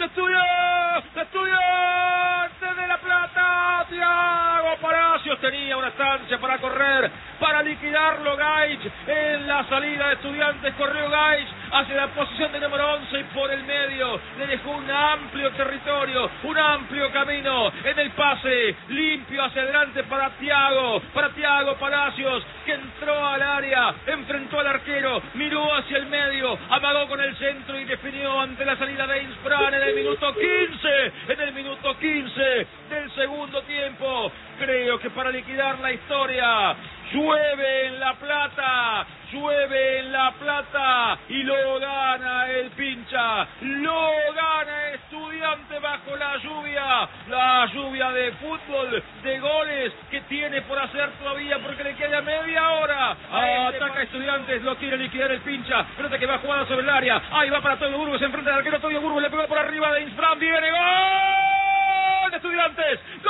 Estudiantes de La Plata. Thiago Palacios tenía una estancia para correr, para liquidarlo Gaich. En la salida de Estudiantes corrió Gaich hacia la posición de número 11 y por el medio le dejó un amplio territorio, un amplio camino en el pase limpio hacia adelante para Thiago Palacios, que entró al área, enfrentó al arquero, miró hacia el medio, amagó con el centro y definió ante la salida de Insfran en el minuto 15 del segundo tiempo. Creo que para liquidar la historia, llueve en La Plata y lo gana el Pincha, lo gana Estudiante bajo la lluvia de fútbol, de goles que tiene por hacer todavía porque le queda media hora. Ataca Estudiantes, lo quiere liquidar el Pincha, pelota que va jugada sobre el área, ahí va para Todio Burgos, se enfrenta al arquero Todio Burgos, le pegó por arriba de Insfran, viene gol de Estudiantes.